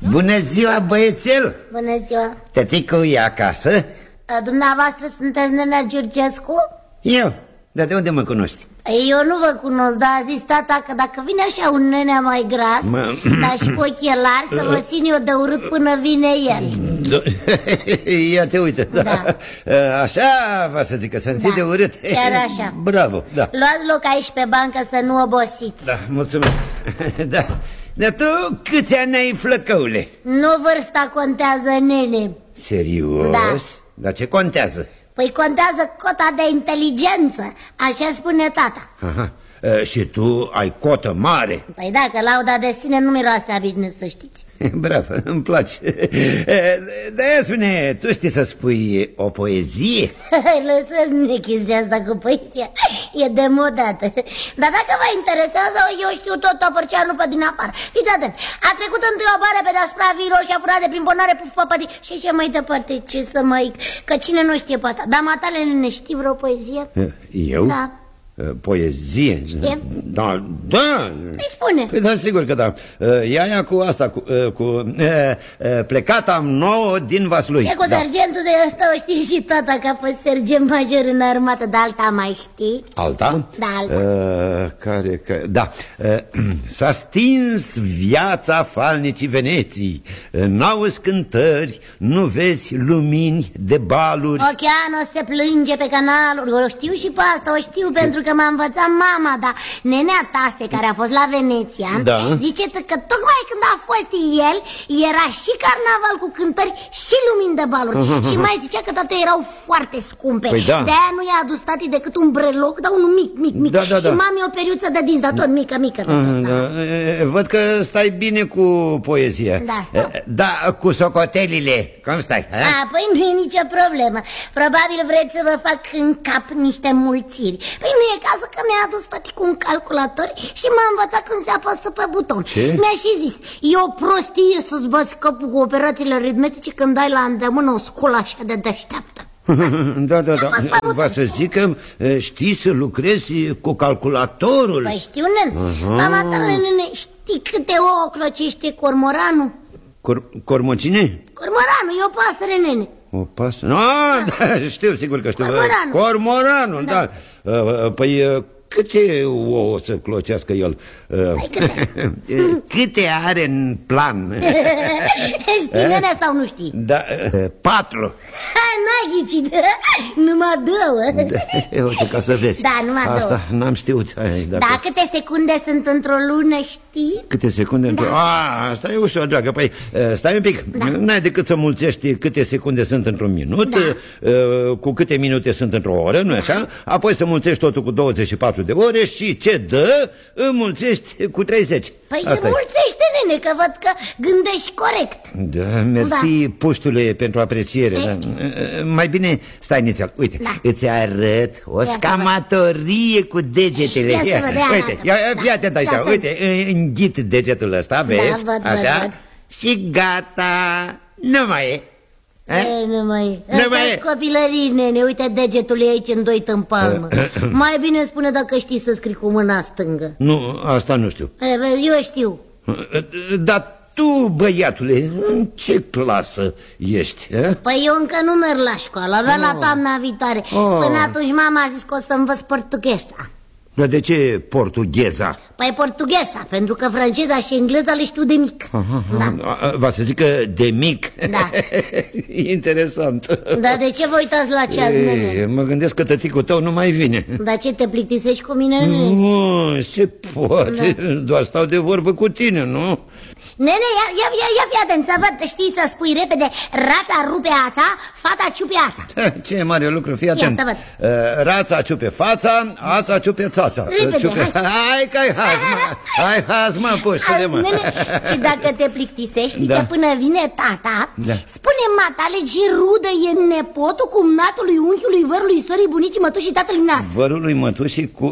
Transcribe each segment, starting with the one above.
Bună ziua, băiețel! Bună ziua! Tăticu e acasă? Dumneavoastră sunteți nenea Giurgescu? Eu? Dar de unde mă cunoști? Eu nu vă cunosc, dar a zis tata că dacă vine așa un nenea mai gras, dar și cu ochelari, să vă țin eu de urât până vine el. Ia te uite, da. Așa va să zică, să-mi ții de urât. Chiar așa. Bravo, da. Luați loc aici pe bancă să nu obosiți. Da, mulțumesc. Da. Dar tu câți ani ai, flăcăule? Nu vârsta contează, nene. Serios? Da. Dar ce contează? Păi contează cota de inteligență, așa spune tata. Aha. Și tu ai cotă mare. Păi da, că lauda de sine nu miroase a bine, să știți. Bravo, îmi place. Dar ia spune, tu știi să spui o poezie? Lăsați-ne chestia asta cu poezia, e demodată. Dar dacă vă interesează, eu știu tot Topărceanu pe din afară. Fiți atent, a trecut întâi o bară pe deasupra viilor și a furat de prin bonare puf păpătii. Și ce mai departe, ce să mai... Că cine nu știe pe asta? Dar matale, ne știi vreo poezie? Eu? Da. Poezie? Știe? Da, da. Îi spune. Păi da, sigur că da. Iaia cu asta, plecat am nouă din Vaslui. Ce cu sergentul de ăsta o știi și tata, că a fost sergent major în armată. Dar alta mai știi? Alta? Da, alta. Da. S-a stins viața falnicii Veneții. N-auzi cântări, nu vezi lumini de baluri. Oceanul se plânge pe canaluri. O știu și pe asta, o știu pentru că m-a învățat mama. Dar nenea Tase, care a fost la Veneția, da, zice că tocmai când a fost el, era și carnaval cu cântări și lumini de baluri. Și mai zicea că toate erau foarte scumpe. Păi da. De-aia nu i-a adus tati decât un breloc, dar unul mic. Da, și mami o periuță de dinți, dar tot mică. Văd că stai bine cu poezia. Da, da, cu socotelile, cum stai? Păi nu e nicio problemă. Probabil vreți să vă fac în cap niște mulțiri. Păi nu e cazul că mi-a adus tati cu un calculator și m-a învățat când se apasă pe buton. Ce? Mi-a și zis, e o prostie să-ți bați capul cu operațiile aritmetice când ai la îndemână o sculă așa de deșteaptă. Da. Va să zic că știi să lucrezi cu calculatorul. Păi știu, mama ta, nene, știi câte ouă clocește cormoranul? Cormocine? Cormoranul, e o pasăre, nene. O pasăre? Da, știu, sigur că știu. Cormoranul, da. Păi câte ouă să clocească el? Câte are în plan? Știi, nene, sau nu știi? Da, 4. N-ai ghicit, numai 2. Uite, ca să vezi. Da, numai 2. Asta n-am știut. Da, câte secunde sunt într-o lună, știi? Câte secunde într-o... Asta e ușor, dragă. Păi, stai un pic. N-ai decât să mulțești câte secunde sunt într-un minut, cu câte minute sunt într-o oră, nu-i așa? Apoi să mulțești totul cu 24 de ore și ce dă, mulțești cu 30. Păi mulțește, nene, că văd că gândești corect. Da, mersi, puștule, pentru apreciere. Mai bine, stai nițel, uite, îți arăt o scamatorie cu degetele. Uite, fii atent așa, uite, înghit degetul ăsta, vezi? Așa, și gata, nu mai e. Nu mai e. Copilării, nene, uite degetul e aici în 2 în palmă. Mai bine spune dacă știi să scrii cu mâna stângă. Nu, asta nu știu. Eu știu. Dar tu, băiatule, în ce clasă ești? Păi eu încă nu merg la școală, avea la toamna viitoare. Până atunci mama a zis că o să învăț portugheza. Dar de ce portugheza? Păi portugheza, pentru că franceza și engleza le știu de mic. Va să zic că de mic? Da. Interesant. Dar de ce vă uitați la ceas, nene? Mă gândesc că tăticul tău nu mai vine. Dar ce, te plictisești cu mine, nene? Nu, se poate, doar stau de vorbă cu tine, nu? Nene, ia fi atent, să văd, știi să spui repede, rața rupe ața, fata ciupe ața. Ce mare lucru, fii atent. Ia să văd. Rața ciupe fața, ața ciupe țața. Repede, hai că ai haz, mă. Hai haz, mă, puște-le, mă. Și dacă te plictisești, că până vine tata, spune matale ce rudă e nepotul cumnatului, unchiului, vărului, sorii, bunicii, mătușii, tatălui noastră. Vărului, mătușii, cu...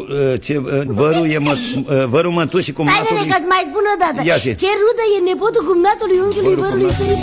Vărul, mătușii, cumnatului... Stai, nene, că-ți mai spun o dată. Ce rudă e nepotul cumnatului, unchiului, vărului, sorii,